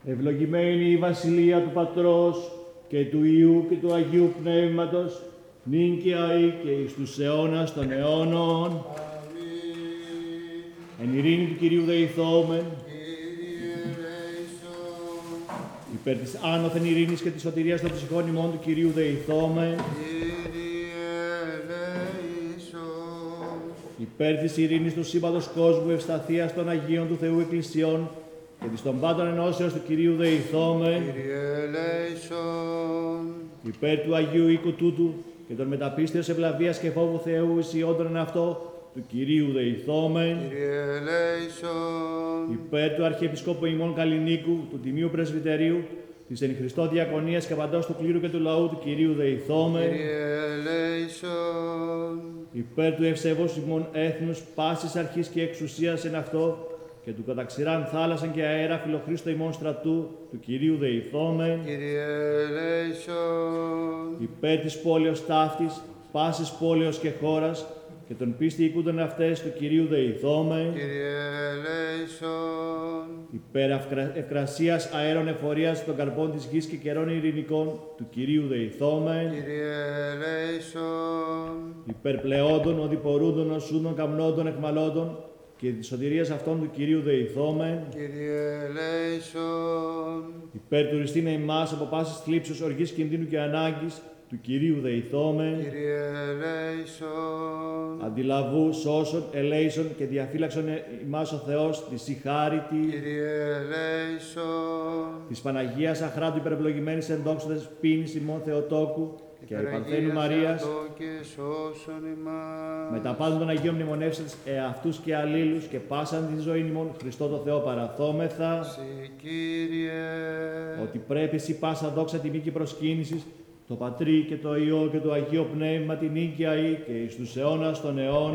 Ευλογημένη η βασιλεία του Πατρός και του Υιού και του Αγίου Πνεύματος, νυν και αεί και εις τους αιώνας των αιώνων. Αμήν. Εν ειρήνη του Κυρίου δεηθόμεν, Κύριε ελέησον. υπέρ της άνωθεν ειρήνης και της σωτηρίας των ψυχών ημών του Κυρίου δεηθόμεν, Κύριε ελέησον. υπέρ της ειρήνης του σύμπαντος κόσμου, ευσταθίας των Αγίων του Θεού Εκκλησιών και της των πάντων ενώσεως του Κυρίου δεηθόμεν, Κύριε ελέησον. υπέρ του Αγίου οίκου τούτου και των μεταπίστεως ευλαβίας και φόβου Θεού ισιόντων εν αυτό του Κυρίου δεηθόμεν, Κύριε ελέησον. υπέρ του Αρχιεπισκόπου ημών Καλλινίκου, του Τιμίου Πρεσβυτερίου, της εν Χριστώ Διακονίας και παντός του κλήρου και του λαού του Κυρίου δεηθόμεν, Κύριε ελέησον. υπέρ του ευσεβούς ημών έθνους, πάσης αρχής και εξουσίας εν αυτό, και του καταξηράν θάλασσαν και αέρα φιλοχρήστο ημών στρατού, του Κυρίου δεηθόμεν, Κύριε ελέησον. υπέρ της πόλεως ταύτης, πάσης πόλεως και χώρας, και των πίστη οικούντων αυτές του Κυρίου δεηθόμεν, Κύριε ελέησον. υπέρ ευκρασίας αέρων εφορίας των καρπών της γης και καιρών ειρηνικών, του Κυρίου δεηθόμεν, Κύριε ελέησον. υπέρ πλεόντων, οδηπορούντων, οσούντων, καμνόντων, εκμαλόντων, και της σωτηρίας αυτών του Κυρίου δεηθόμεν, Κύριε ελέησον. υπέρ του ριστήνε ημάς από πάσης θλίψεως, οργής, κινδύνου και ανάγκης, του Κυρίου δεηθόμεν, Κύριε ελέησον. αντιλαβού, σώσον, ελέησον και διαφύλαξον ημάς ο Θεός της συγχάρητη, Κύριε ελέησον. της Παναγίας Αχράντου υπερευλογημένης εν δόξου δεσποίνης ημών Θεοτόκου και Παρθένου Μαρίας, και σώσον ημάς. με τα πάντα των Αγίων μνημονεύσαντες εαυτούς και αλλήλους και πάσαν τη ζωή ημών Χριστό το Θεό παραθόμεθα, Συ, Κύριε. ότι πρέπει σοι πάσα δόξα τιμή και προσκύνησης, το Πατρί και το Υιό και το Αγίο Πνεύμα την νίκαια ή και εις τους αιώνας των αιώνων.